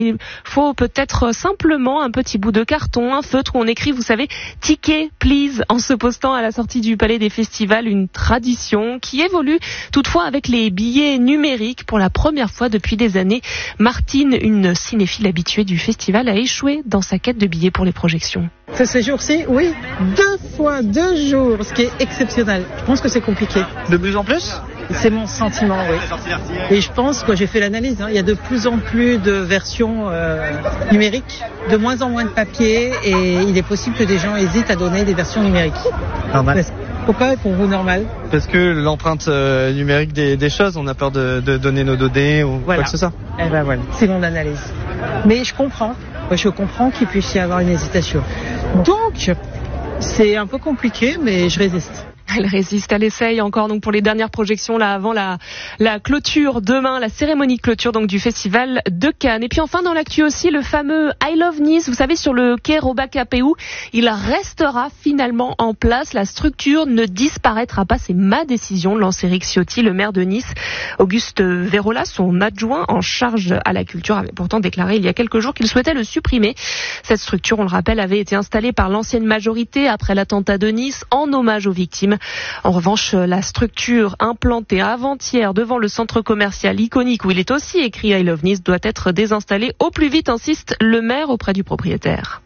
Il faut peut-être simplement un petit bout de carton, un feutre où on écrit, vous savez, « Ticket, please » en se postant à la sortie du Palais des Festivals, une tradition qui évolue toutefois avec les billets numériques pour la première fois depuis des années. Martine, une cinéphile habituée du festival, a échoué dans sa quête de billets pour les projections. Ces jours-ci, oui, 2 fois 2 jours, ce qui est exceptionnel. Je pense que c'est compliqué. De plus en plus ? C'est mon sentiment, oui. Et je pense que j'ai fait l'analyse. Il y a de plus en plus de versions numériques, de moins en moins de papier, et il est possible que des gens hésitent à donner des versions numériques. Normal. Pourquoi pour vous normal ? Parce que l'empreinte numérique des choses, on a peur de donner nos données ou quoi que ce soit. Eh ben voilà, c'est mon analyse. Mais je comprends qu'il puisse y avoir une hésitation. Donc, c'est un peu compliqué, mais je résiste. Elle résiste, elle essaye encore donc pour les dernières projections là avant la clôture demain, la cérémonie de clôture donc du festival de Cannes. Et puis enfin dans l'actu aussi le fameux I Love Nice, vous savez sur le quai Robacapéou, il restera finalement en place, la structure ne disparaîtra pas, c'est ma décision, lance Éric Ciotti, le maire de Nice. Auguste Vérola, son adjoint en charge à la culture, avait pourtant déclaré il y a quelques jours qu'il souhaitait le supprimer. Cette structure, on le rappelle, avait été installée par l'ancienne majorité après l'attentat de Nice en hommage aux victimes. En revanche, la structure implantée avant-hier devant le centre commercial iconique où il est aussi écrit I Love Nice doit être désinstallée au plus vite, insiste le maire auprès du propriétaire.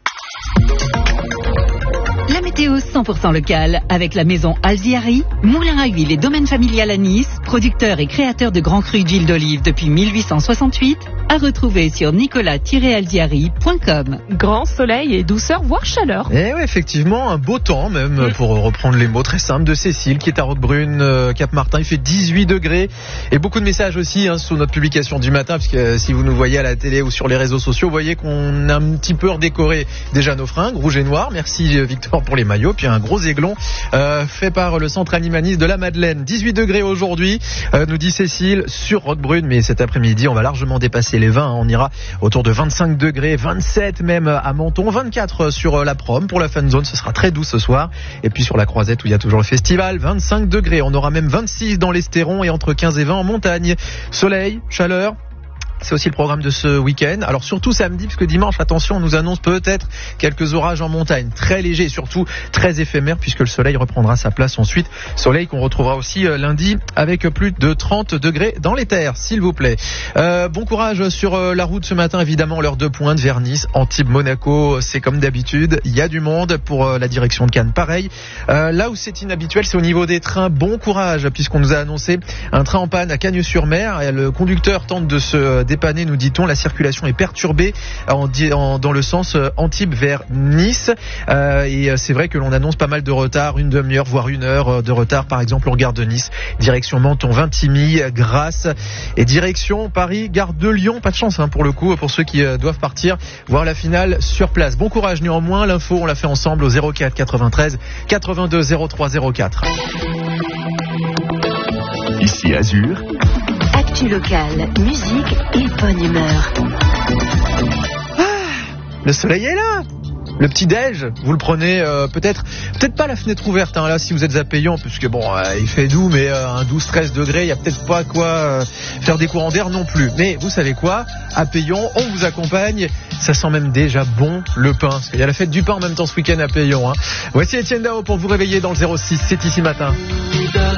La météo 100% locale avec la maison Alziari, moulin à huile et domaine familial à Nice, producteur et créateur de grands crus d'huile d'olive depuis 1868, à retrouver sur nicolas-alziari.com. Grand soleil et douceur, voire chaleur. Et oui, effectivement, un beau temps même, pour reprendre les mots très simples de Cécile, qui est à Roquebrune, Cap-Martin. Il fait 18 degrés et beaucoup de messages aussi sur notre publication du matin, parce que si vous nous voyez à la télé ou sur les réseaux sociaux, vous voyez qu'on a un petit peu redécoré déjà nos fringues, rouge et noir. Merci Victor pour les maillots, puis un gros aiglon fait par le centre animaliste de la Madeleine. 18 degrés aujourd'hui, nous dit Cécile, sur Roquebrune, mais cet après-midi, on va largement dépasser les 20, on ira autour de 25 degrés, 27 même à Menton, 24 sur la Prom. Pour la Fun Zone, ce sera très doux ce soir. Et puis sur la Croisette où il y a toujours le festival, 25 degrés. On aura même 26 dans l'Estéron et entre 15 et 20 en montagne. Soleil, chaleur. C'est aussi le programme de ce week-end. Alors surtout samedi, parce que dimanche, attention, on nous annonce peut-être quelques orages en montagne. Très légers et surtout très éphémères, puisque le soleil reprendra sa place ensuite. Soleil qu'on retrouvera aussi lundi avec plus de 30 degrés dans les terres, s'il vous plaît. Bon courage sur la route ce matin, évidemment, l'heure de pointe vers Nice, Antibes, Monaco. C'est comme d'habitude, il y a du monde pour la direction de Cannes. Pareil, là où c'est inhabituel, c'est au niveau des trains. Bon courage, puisqu'on nous a annoncé un train en panne à Cagnes-sur-Mer. Et le conducteur tente de se dépanner, nous dit-on. La circulation est perturbée dans le sens Antibes vers Nice, et c'est vrai que l'on annonce pas mal de retard, une demi-heure voire 1 heure de retard, par exemple en gare de Nice, direction Menton, Vintimille, Grasse, et direction Paris, gare de Lyon. Pas de chance pour le coup pour ceux qui doivent partir voir la finale sur place. Bon courage néanmoins, l'info on l'a fait ensemble au 04 93 82 03 04. Ici Azur. Actu locale, musique et bonne humeur. Le soleil est là. Le petit déj, vous le prenez peut-être pas la fenêtre ouverte là si vous êtes à Péillon, puisque bon il fait doux, mais un 12-13 degrés, il y a peut-être pas quoi faire des courants d'air non plus. Mais vous savez quoi, à Péillon, on vous accompagne. Ça sent même déjà bon le pain, parce qu'il y a la fête du pain en même temps ce week-end à Péillon. Voici Etienne Dao pour vous réveiller dans le 06, c'est ici matin.